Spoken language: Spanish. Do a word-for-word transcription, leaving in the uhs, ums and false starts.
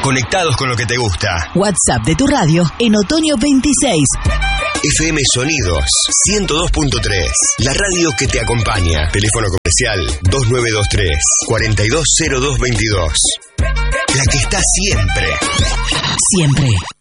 conectados con lo que te gusta. WhatsApp de tu radio en Otoño veintiséis. F M Sonidos ciento dos punto tres. La radio que te acompaña. Teléfono comercial dos nueve dos tres, cuatro dos cero dos dos dos. La que está siempre. Siempre.